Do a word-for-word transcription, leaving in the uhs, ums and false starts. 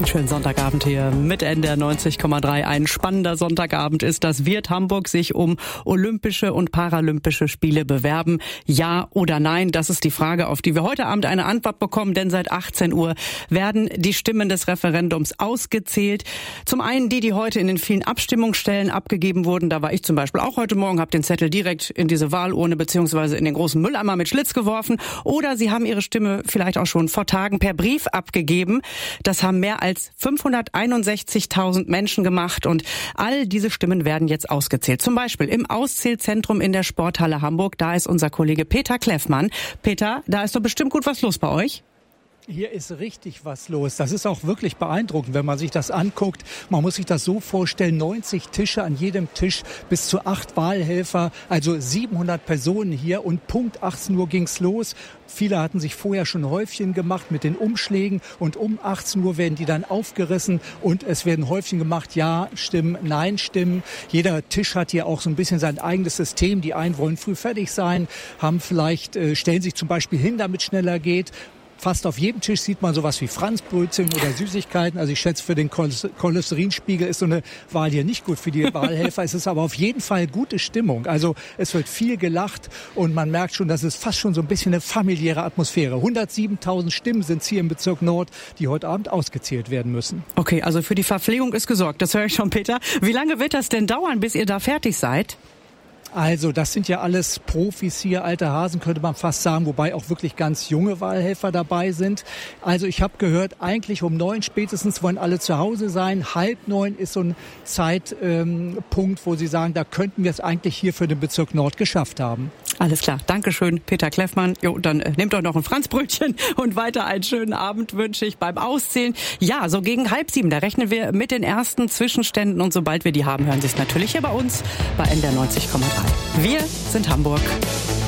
einen schönen Sonntagabend hier mit N D R neunzig Komma drei. Ein spannender Sonntagabend ist das. Wird Hamburg sich um Olympische und Paralympische Spiele bewerben? Ja oder nein? Das ist die Frage, auf die wir heute Abend eine Antwort bekommen, denn seit achtzehn Uhr werden die Stimmen des Referendums ausgezählt. Zum einen die, die heute in den vielen Abstimmungsstellen abgegeben wurden. Da war ich zum Beispiel auch heute Morgen, habe den Zettel direkt in diese Wahlurne beziehungsweise in den großen Mülleimer mit Schlitz geworfen. Oder Sie haben Ihre Stimme vielleicht auch schon vor Tagen per Brief abgegeben. Das haben mehr als fünfhunderteinundsechzigtausend Menschen gemacht und all diese Stimmen werden jetzt ausgezählt. Zum Beispiel im Auszählzentrum in der Sporthalle Hamburg. Da ist unser Kollege Peter Kleffmann. Peter, da ist doch bestimmt gut was los bei euch. Hier ist richtig was los. Das ist auch wirklich beeindruckend, wenn man sich das anguckt. Man muss sich das so vorstellen, neunzig Tische, an jedem Tisch bis zu acht Wahlhelfer, also siebenhundert Personen hier und Punkt achtzehn Uhr ging's los. Viele hatten sich vorher schon Häufchen gemacht mit den Umschlägen und um achtzehn Uhr werden die dann aufgerissen und es werden Häufchen gemacht, ja Stimmen, nein Stimmen. Jeder Tisch hat hier auch so ein bisschen sein eigenes System. Die einen wollen früh fertig sein, haben vielleicht, äh, stellen sich zum Beispiel hin, damit es schneller geht. Fast auf jedem Tisch sieht man sowas wie Franzbrötchen oder Süßigkeiten. Also ich schätze, für den Cholesterinspiegel ist so eine Wahl hier nicht gut für die Wahlhelfer. Es ist aber auf jeden Fall gute Stimmung. Also es wird viel gelacht und man merkt schon, das ist fast schon so ein bisschen eine familiäre Atmosphäre. hundertsiebentausend Stimmen sind es hier im Bezirk Nord, die heute Abend ausgezählt werden müssen. Okay, also für die Verpflegung ist gesorgt. Das höre ich schon, Peter. Wie lange wird das denn dauern, bis ihr da fertig seid? Also das sind ja alles Profis hier, alte Hasen könnte man fast sagen, wobei auch wirklich ganz junge Wahlhelfer dabei sind. Also ich habe gehört, eigentlich um neun spätestens wollen alle zu Hause sein. Halb neun ist so ein Zeitpunkt, ähm, wo sie sagen, da könnten wir es eigentlich hier für den Bezirk Nord geschafft haben. Alles klar, Dankeschön, Peter Kleffmann. Jo, dann äh, nehmt doch noch ein Franzbrötchen und weiter einen schönen Abend wünsche ich beim Auszählen. Ja, so gegen halb sieben, da rechnen wir mit den ersten Zwischenständen und sobald wir die haben, hören Sie es natürlich hier bei uns bei N D R neunzig Komma drei. Wir sind Hamburg.